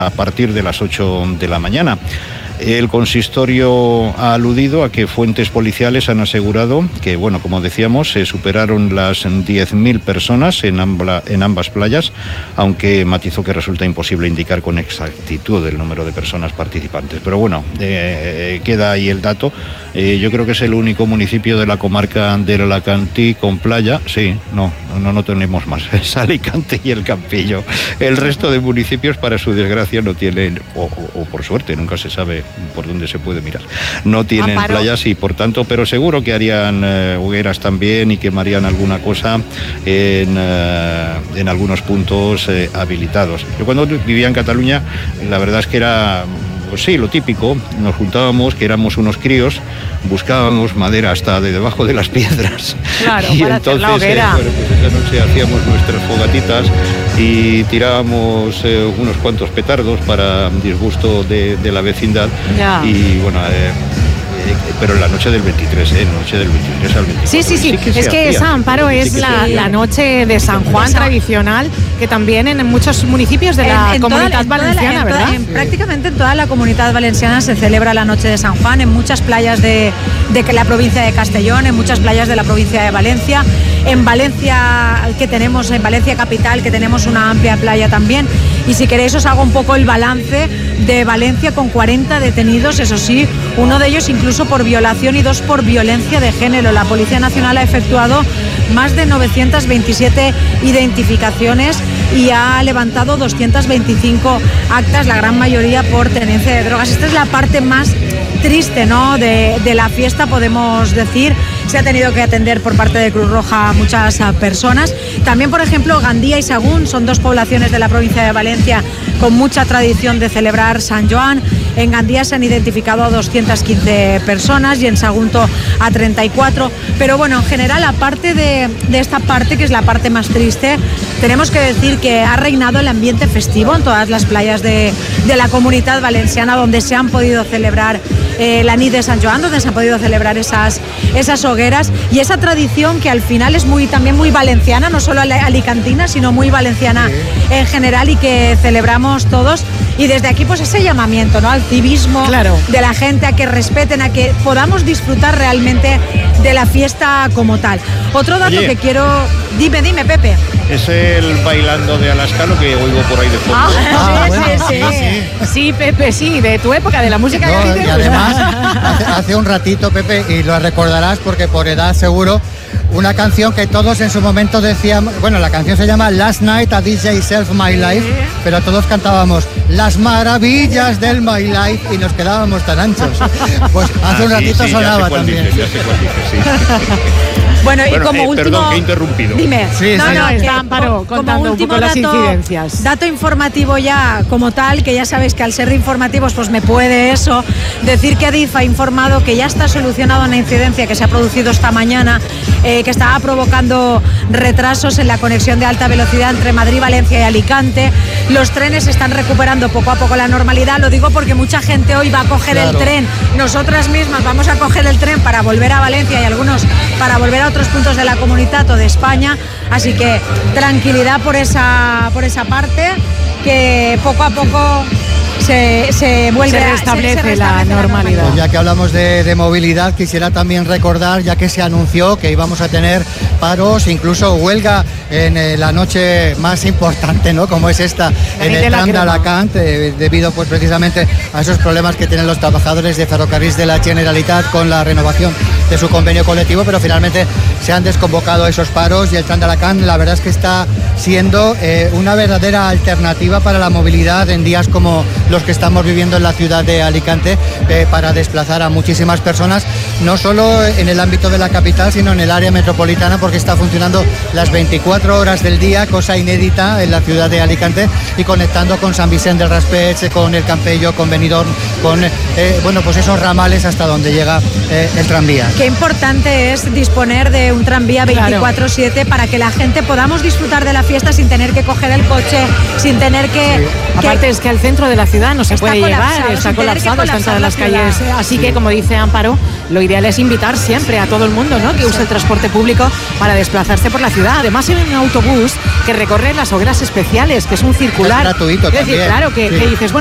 a partir de las 8 de la mañana. El consistorio ha aludido a que fuentes policiales han asegurado que, bueno, como decíamos, se superaron las 10.000 personas en ambas playas, aunque matizó que resulta imposible indicar con exactitud el número de personas participantes. Pero bueno, queda ahí el dato. Yo creo que es el único municipio de la comarca del Alacantí con playa. Sí, no tenemos más. Es Alicante y el Campillo. El resto de municipios, para su desgracia, no tienen, o por suerte, nunca se sabe por dónde se puede mirar, no tienen playas y por tanto, pero seguro que harían hogueras también y quemarían alguna cosa en algunos puntos habilitados. Yo cuando vivía en Cataluña, la verdad es que era, pues sí, lo típico, nos juntábamos, que éramos unos críos, buscábamos madera hasta de debajo de las piedras. Claro, y para entonces, hacer la hoguera. Bueno, pues esa noche hacíamos nuestras fogatitas y tirábamos unos cuantos petardos para disgusto de la vecindad. Ya. Y bueno, pero la noche del 23, noche del 23 al 24. Sí. Es que esa, Amparo, es la noche de San Juan tradicional, que también en muchos municipios de la Comunidad Valenciana, ¿verdad? Prácticamente en toda la Comunidad Valenciana se celebra la noche de San Juan, en muchas playas de la provincia de Castellón, en muchas playas de la provincia de Valencia, en Valencia en Valencia capital, que tenemos una amplia playa también. Y si queréis os hago un poco el balance de Valencia, con 40 detenidos, eso sí, uno de ellos incluso por violación y 2 por violencia de género. La Policía Nacional ha efectuado más de 927 identificaciones y ha levantado 225 actas, la gran mayoría por tenencia de drogas. Esta es la parte más triste, ¿no?, de la fiesta, podemos decir. Se ha tenido que atender por parte de Cruz Roja a muchas personas. También, por ejemplo, Gandía y Sagún son 2 poblaciones de la provincia de Valencia con mucha tradición de celebrar San Joan. En Gandía se han identificado a 215 personas y en Sagunto a 34. Pero bueno, en general, aparte de esta parte, que es la parte más triste, tenemos que decir que ha reinado el ambiente festivo en todas las playas de la Comunidad Valenciana, donde se han podido celebrar la nit de San Joan, donde se han podido celebrar esas hogueras, y esa tradición que al final es también muy valenciana, no solo alicantina, sino muy valenciana en general, y que celebramos todos. Y desde aquí, pues ese llamamiento, ¿no?, al civismo, claro, de la gente, a que respeten, a que podamos disfrutar realmente de la fiesta como tal. Otro dato que quiero... Dime, Pepe. Es el bailando de Alaska, lo que oigo por ahí de fondo. Sí, Pepe, sí, de tu época, de la música que dices. Y además, hace un ratito, Pepe, y lo recordarás porque por edad seguro, una canción que todos en su momento decíamos, bueno, la canción se llama Last Night a DJ Self My Life, pero todos cantábamos Las maravillas del My Life y nos quedábamos tan anchos. Pues hace un ratito sonaba también. Bueno, y como último... Perdón, que he interrumpido. Dime. Está Amparo contando un poco las incidencias. Dato informativo ya como tal, que ya sabéis que al ser informativos pues me puede eso, decir que Adif ha informado que ya está solucionada una incidencia que se ha producido esta mañana, que estaba provocando retrasos en la conexión de alta velocidad entre Madrid, Valencia y Alicante. Los trenes están recuperando poco a poco la normalidad. Lo digo porque mucha gente hoy va a coger el tren. Nosotras mismas vamos a coger el tren para volver a Valencia y algunos para volver a otros puntos de la Comunidad o de España. Así que tranquilidad por esa parte, que poco a poco se restablece la normalidad. Pues ya que hablamos de movilidad, quisiera también recordar, ya que se anunció que íbamos a tener paros, incluso huelga en la noche más importante, ¿no?, como es esta, en el tram de Alacant, debido pues precisamente a esos problemas que tienen los trabajadores de Ferrocarrils de la Generalitat con la renovación de su convenio colectivo, pero finalmente se han desconvocado esos paros y el tram de Alacant, la verdad es que está siendo una verdadera alternativa para la movilidad en días como los que estamos viviendo en la ciudad de Alicante, para desplazar a muchísimas personas, no solo en el ámbito de la capital, sino en el área metropolitana, porque está funcionando las 24 horas del día, cosa inédita en la ciudad de Alicante, y conectando con San Vicente del Raspeig, con el Campello, con Benidorm, con pues esos ramales hasta donde llega el tranvía. Qué importante es disponer de un tranvía 24/7 para que la gente podamos disfrutar de la fiesta sin tener que coger el coche, sin tener que... Aparte es que al centro de la ciudad ciudad, no se puede llegar, está colapsado, están todas las calles. Así que, como dice Amparo, lo ideal es invitar siempre a todo el mundo, ¿no?, que use el transporte público para desplazarse por la ciudad. Además, hay un autobús que recorre las hogueras especiales, que es un circular. Es gratuito es decir, también. claro, que dices, bueno,